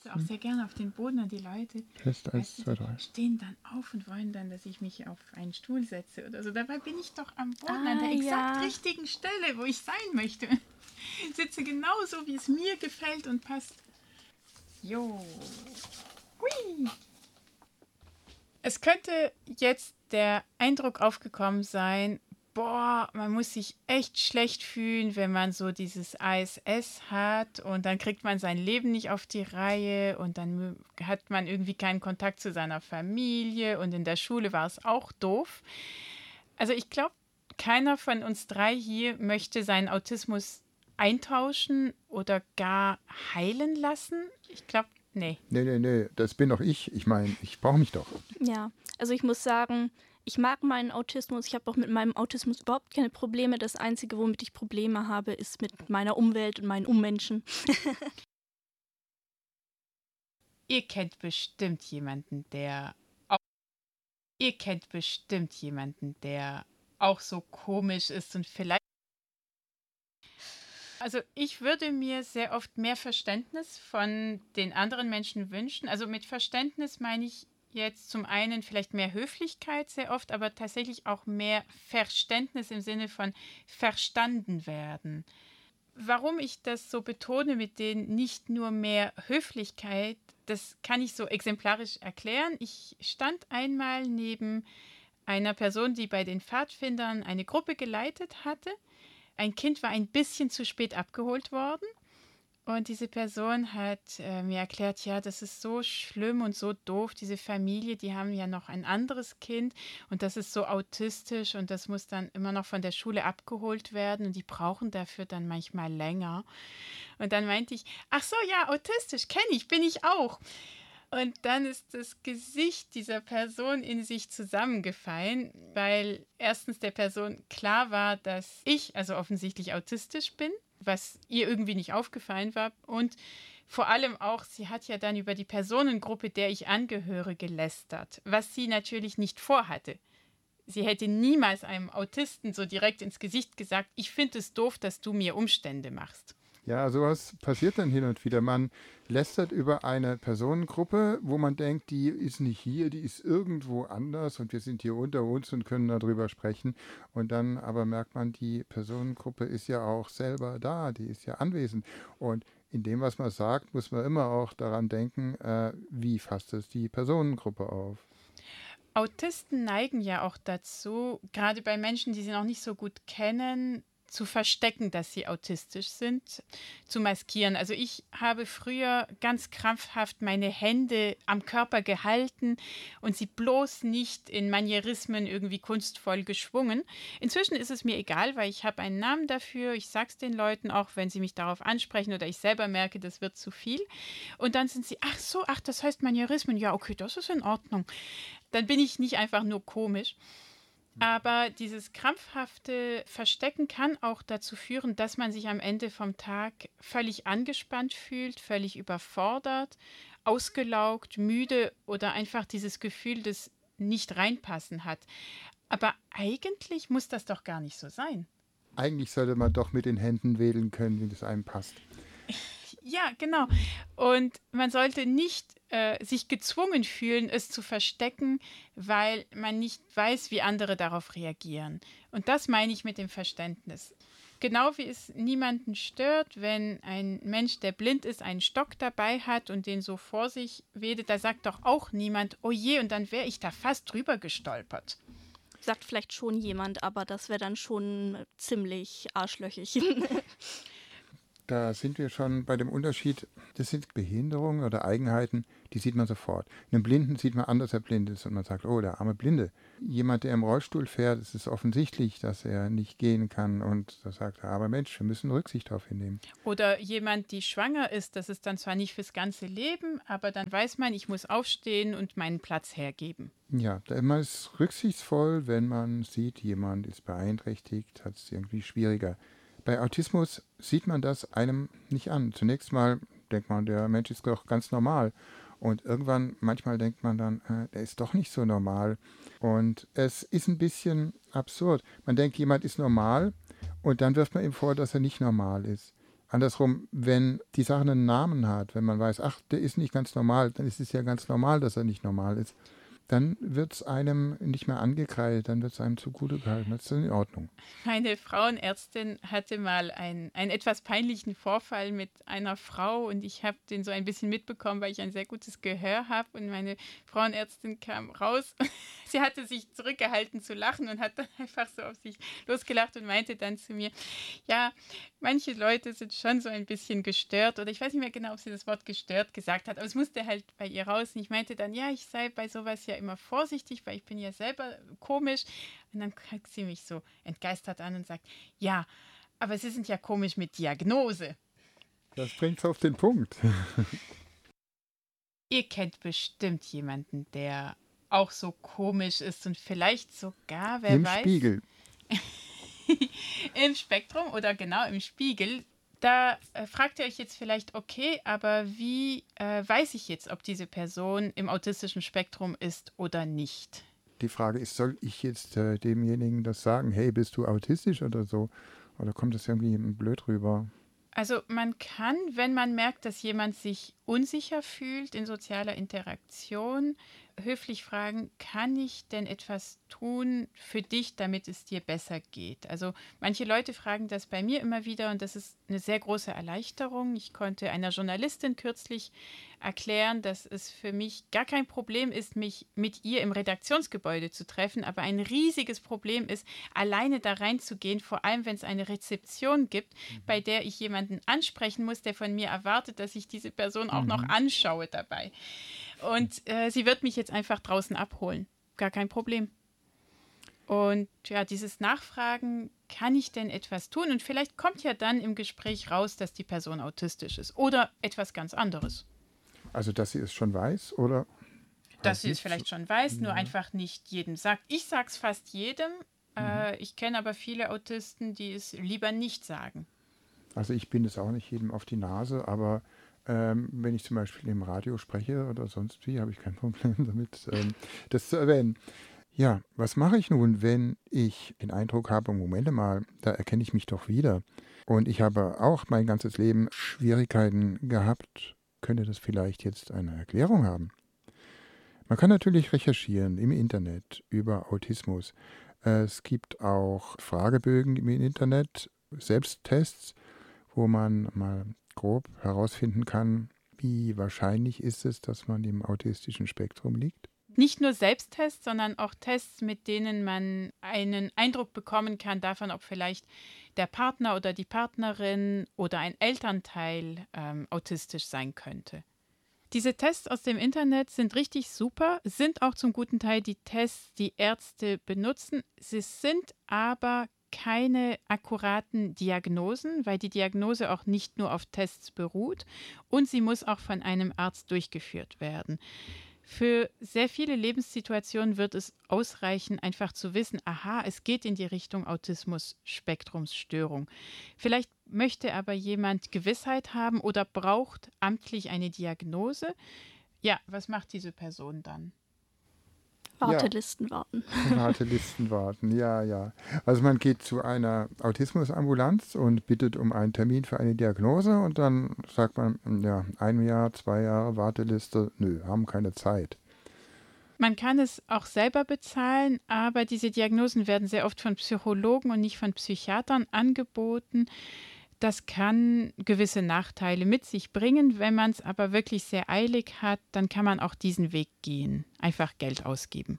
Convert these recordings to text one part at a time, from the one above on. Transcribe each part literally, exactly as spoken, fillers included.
auch sehr gerne auf den Boden und die Leute Fest eins, weißt du, zwei, drei. stehen dann auf und wollen dann, dass ich mich auf einen Stuhl setze oder so. Dabei bin ich doch am Boden Ah, an der exakt ja. richtigen Stelle, wo ich sein möchte. Sitze genauso, wie es mir gefällt und passt. Jo. Hui. Es könnte jetzt der Eindruck aufgekommen sein, boah, man muss sich echt schlecht fühlen, wenn man so dieses A S S hat und dann kriegt man sein Leben nicht auf die Reihe und dann hat man irgendwie keinen Kontakt zu seiner Familie und in der Schule war es auch doof. Also ich glaube, keiner von uns drei hier möchte seinen Autismus eintauschen oder gar heilen lassen. Ich glaube, nee. Nee, nee, nee, das bin doch ich. Ich meine, ich brauche mich doch. Ja, also ich muss sagen, ich mag meinen Autismus. Ich habe auch mit meinem Autismus überhaupt keine Probleme. Das Einzige, womit ich Probleme habe, ist mit meiner Umwelt und meinen Ummenschen. Ihr kennt bestimmt jemanden, der auch, ihr kennt bestimmt jemanden, der auch so komisch ist und vielleicht. Also ich würde mir sehr oft mehr Verständnis von den anderen Menschen wünschen. Also mit Verständnis meine ich jetzt zum einen vielleicht mehr Höflichkeit sehr oft, aber tatsächlich auch mehr Verständnis im Sinne von verstanden werden. Warum ich das so betone mit den nicht nur mehr Höflichkeit, das kann ich so exemplarisch erklären. Ich stand einmal neben einer Person, die bei den Pfadfindern eine Gruppe geleitet hatte. Ein Kind war ein bisschen zu spät abgeholt worden und diese Person hat äh, mir erklärt, ja, das ist so schlimm und so doof, diese Familie, die haben ja noch ein anderes Kind und das ist so autistisch und das muss dann immer noch von der Schule abgeholt werden und die brauchen dafür dann manchmal länger. Und dann meinte ich, ach so, ja, autistisch, kenne ich, bin ich auch. Und dann ist das Gesicht dieser Person in sich zusammengefallen, weil erstens der Person klar war, dass ich also offensichtlich autistisch bin, was ihr irgendwie nicht aufgefallen war. Und vor allem auch, sie hat ja dann über die Personengruppe, der ich angehöre, gelästert, was sie natürlich nicht vorhatte. Sie hätte niemals einem Autisten so direkt ins Gesicht gesagt, ich finde es doof, dass du mir Umstände machst. Ja, sowas passiert dann hin und wieder. Man lästert über eine Personengruppe, wo man denkt, die ist nicht hier, die ist irgendwo anders und wir sind hier unter uns und können darüber sprechen. Und dann aber merkt man, die Personengruppe ist ja auch selber da, die ist ja anwesend. Und in dem, was man sagt, muss man immer auch daran denken, äh, wie fasst es die Personengruppe auf. Autisten neigen ja auch dazu, gerade bei Menschen, die sie noch nicht so gut kennen, zu verstecken, dass sie autistisch sind, zu maskieren. Also ich habe früher ganz krampfhaft meine Hände am Körper gehalten und sie bloß nicht in Manierismen irgendwie kunstvoll geschwungen. Inzwischen ist es mir egal, weil ich habe einen Namen dafür. Ich sage es den Leuten auch, wenn sie mich darauf ansprechen oder ich selber merke, das wird zu viel. Und dann sind sie, ach so, ach, das heißt Manierismen. Ja, okay, das ist in Ordnung. Dann bin ich nicht einfach nur komisch. Aber dieses krampfhafte Verstecken kann auch dazu führen, dass man sich am Ende vom Tag völlig angespannt fühlt, völlig überfordert, ausgelaugt, müde oder einfach dieses Gefühl des Nicht-Reinpassen hat. Aber eigentlich muss das doch gar nicht so sein. Eigentlich sollte man doch mit den Händen wedeln können, wie das einem passt. Ja, genau. Und man sollte nicht äh, sich gezwungen fühlen, es zu verstecken, weil man nicht weiß, wie andere darauf reagieren. Und das meine ich mit dem Verständnis. Genau wie es niemanden stört, wenn ein Mensch, der blind ist, einen Stock dabei hat und den so vor sich wedelt, da sagt doch auch niemand, oh je, und dann wäre ich da fast drüber gestolpert. Sagt vielleicht schon jemand, aber das wäre dann schon ziemlich arschlöchig. Da sind wir schon bei dem Unterschied, das sind Behinderungen oder Eigenheiten, die sieht man sofort. Einen Blinden sieht man an, dass er blind ist und man sagt, oh, der arme Blinde. Jemand, der im Rollstuhl fährt, es ist offensichtlich, dass er nicht gehen kann und da sagt er, aber Mensch, wir müssen Rücksicht darauf hinnehmen. Oder jemand, die schwanger ist, das ist dann zwar nicht fürs ganze Leben, aber dann weiß man, ich muss aufstehen und meinen Platz hergeben. Ja, man ist rücksichtsvoll, wenn man sieht, jemand ist beeinträchtigt, hat es irgendwie schwieriger. Bei Autismus sieht man das einem nicht an. Zunächst mal denkt man, der Mensch ist doch ganz normal. Und irgendwann, manchmal denkt man dann, äh, der ist doch nicht so normal. Und es ist ein bisschen absurd. Man denkt, jemand ist normal und dann wirft man ihm vor, dass er nicht normal ist. Andersrum, wenn die Sache einen Namen hat, wenn man weiß, ach, der ist nicht ganz normal, dann ist es ja ganz normal, dass er nicht normal ist, dann wird es einem nicht mehr angekreidet, dann wird es einem zugute gehalten. Das ist in Ordnung. Meine Frauenärztin hatte mal einen, einen etwas peinlichen Vorfall mit einer Frau und ich habe den so ein bisschen mitbekommen, weil ich ein sehr gutes Gehör habe und meine Frauenärztin kam raus. Sie hatte sich zurückgehalten zu lachen und hat dann einfach so auf sich losgelacht und meinte dann zu mir, ja, manche Leute sind schon so ein bisschen gestört oder ich weiß nicht mehr genau, ob sie das Wort gestört gesagt hat, aber es musste halt bei ihr raus und ich meinte dann, ja, ich sei bei sowas ja immer vorsichtig, weil ich bin ja selber komisch. Und dann guckt sie mich so entgeistert an und sagt, ja, aber Sie sind ja komisch mit Diagnose. Das bringt es auf den Punkt. Ihr kennt bestimmt jemanden, der auch so komisch ist und vielleicht sogar, wer Im weiß, Spiegel. im Spektrum oder genau im Spiegel. Da äh, fragt ihr euch jetzt vielleicht, okay, aber wie äh, weiß ich jetzt, ob diese Person im autistischen Spektrum ist oder nicht? Die Frage ist, soll ich jetzt äh, demjenigen das sagen, hey, bist du autistisch oder so? Oder kommt das irgendwie blöd rüber? Also man kann, wenn man merkt, dass jemand sich unsicher fühlt in sozialer Interaktion, höflich fragen, kann ich denn etwas tun für dich, damit es dir besser geht? Also manche Leute fragen das bei mir immer wieder und das ist eine sehr große Erleichterung. Ich konnte einer Journalistin kürzlich erklären, dass es für mich gar kein Problem ist, mich mit ihr im Redaktionsgebäude zu treffen, aber ein riesiges Problem ist, alleine da reinzugehen, vor allem wenn es eine Rezeption gibt, mhm. bei der ich jemanden ansprechen muss, der von mir erwartet, dass ich diese Person auch mhm. noch anschaue dabei. Und äh, sie wird mich jetzt einfach draußen abholen. Gar kein Problem. Und ja, dieses Nachfragen, kann ich denn etwas tun? Und vielleicht kommt ja dann im Gespräch raus, dass die Person autistisch ist oder etwas ganz anderes. Also, dass sie es schon weiß, oder? Dass sie es vielleicht schon weiß, ja. Nur einfach nicht jedem sagt. Ich sage es fast jedem. Mhm. Äh, ich kenne aber viele Autisten, die es lieber nicht sagen. Also ich bin es auch nicht jedem auf die Nase, aber ähm, wenn ich zum Beispiel im Radio spreche oder sonst wie, habe ich kein Problem damit, ähm, das zu erwähnen. Ja, was mache ich nun, wenn ich den Eindruck habe, Moment mal, da erkenne ich mich doch wieder. Und ich habe auch mein ganzes Leben Schwierigkeiten gehabt. Könnte das vielleicht jetzt eine Erklärung haben? Man kann natürlich recherchieren im Internet über Autismus. Es gibt auch Fragebögen im Internet, Selbsttests, wo man mal grob herausfinden kann, wie wahrscheinlich ist es, dass man im autistischen Spektrum liegt. Nicht nur Selbsttests, sondern auch Tests, mit denen man einen Eindruck bekommen kann davon, ob vielleicht der Partner oder die Partnerin oder ein Elternteil ähm, autistisch sein könnte. Diese Tests aus dem Internet sind richtig super, sind auch zum guten Teil die Tests, die Ärzte benutzen. Sie sind aber keine akkuraten Diagnosen, weil die Diagnose auch nicht nur auf Tests beruht und sie muss auch von einem Arzt durchgeführt werden. Für sehr viele Lebenssituationen wird es ausreichen, einfach zu wissen, aha, es geht in die Richtung Autismus-Spektrumsstörung. Vielleicht möchte aber jemand Gewissheit haben oder braucht amtlich eine Diagnose. Ja, was macht diese Person dann? Wartelisten ja. warten. Wartelisten warten, ja, ja. Also man geht zu einer Autismusambulanz und bittet um einen Termin für eine Diagnose und dann sagt man, ja, ein Jahr, zwei Jahre Warteliste, nö, haben keine Zeit. Man kann es auch selber bezahlen, aber diese Diagnosen werden sehr oft von Psychologen und nicht von Psychiatern angeboten. Das kann gewisse Nachteile mit sich bringen. Wenn man es aber wirklich sehr eilig hat, dann kann man auch diesen Weg gehen. Einfach Geld ausgeben.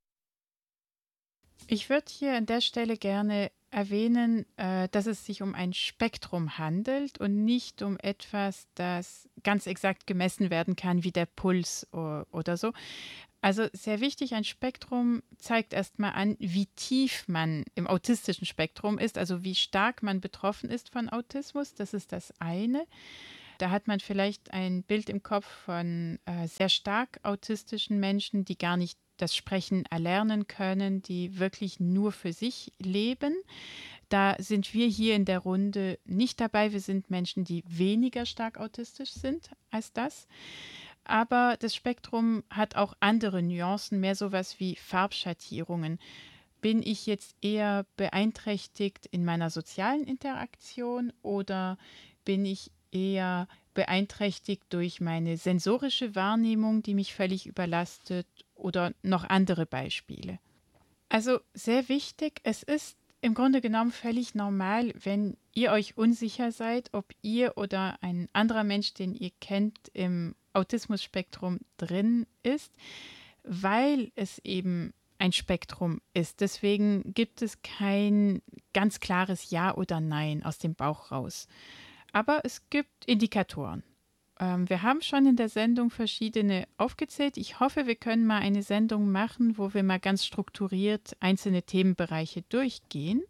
Ich würde hier an der Stelle gerne erwähnen, äh, dass es sich um ein Spektrum handelt und nicht um etwas, das ganz exakt gemessen werden kann, wie der Puls o- oder so. Also sehr wichtig, ein Spektrum zeigt erstmal an, wie tief man im autistischen Spektrum ist, also wie stark man betroffen ist von Autismus. Das ist das eine. Da hat man vielleicht ein Bild im Kopf von äh, sehr stark autistischen Menschen, die gar nicht das Sprechen erlernen können, die wirklich nur für sich leben. Da sind wir hier in der Runde nicht dabei. Wir sind Menschen, die weniger stark autistisch sind als das. Aber das Spektrum hat auch andere Nuancen, mehr sowas wie Farbschattierungen. Bin ich jetzt eher beeinträchtigt in meiner sozialen Interaktion oder bin ich eher beeinträchtigt durch meine sensorische Wahrnehmung, die mich völlig überlastet, oder noch andere Beispiele. Also sehr wichtig, es ist im Grunde genommen völlig normal, wenn ihr euch unsicher seid, ob ihr oder ein anderer Mensch, den ihr kennt, im Autismus-Spektrum drin ist, weil es eben ein Spektrum ist. Deswegen gibt es kein ganz klares Ja oder Nein aus dem Bauch raus. Aber es gibt Indikatoren. Ähm, wir haben schon in der Sendung verschiedene aufgezählt. Ich hoffe, wir können mal eine Sendung machen, wo wir mal ganz strukturiert einzelne Themenbereiche durchgehen.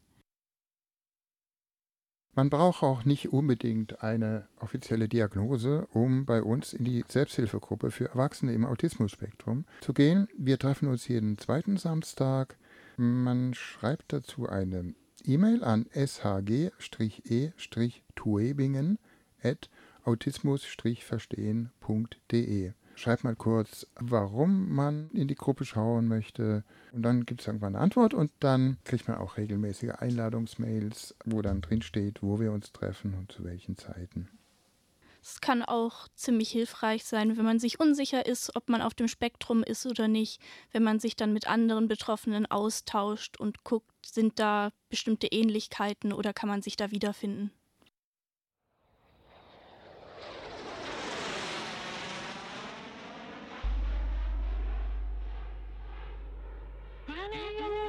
Man braucht auch nicht unbedingt eine offizielle Diagnose, um bei uns in die Selbsthilfegruppe für Erwachsene im Autismus-Spektrum zu gehen. Wir treffen uns jeden zweiten Samstag. Man schreibt dazu eine E-Mail an s h g e tuebingen at autismus verstehen punkt de. Schreibt mal kurz, warum man in die Gruppe schauen möchte. Und dann gibt es irgendwann eine Antwort und dann kriegt man auch regelmäßige Einladungsmails, wo dann drin steht, wo wir uns treffen und zu welchen Zeiten. Es kann auch ziemlich hilfreich sein, wenn man sich unsicher ist, ob man auf dem Spektrum ist oder nicht, wenn man sich dann mit anderen Betroffenen austauscht und guckt, sind da bestimmte Ähnlichkeiten oder kann man sich da wiederfinden.